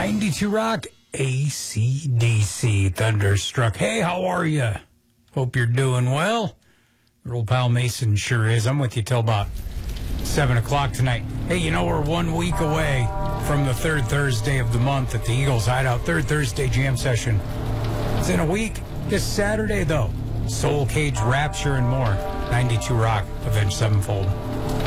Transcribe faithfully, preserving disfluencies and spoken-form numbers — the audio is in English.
ninety-two Rock, A C D C, Thunderstruck. Hey, how are you? Hope you're doing well. Your old pal Mason sure is. I'm with you till about seven o'clock tonight. Hey, you know, we're one week away from the third Thursday of the month at the Eagles Hideout. Third Thursday jam session. It's in a week. This Saturday, though. Soul Cage, Rapture, and more. ninety-two Rock, Avenged Sevenfold.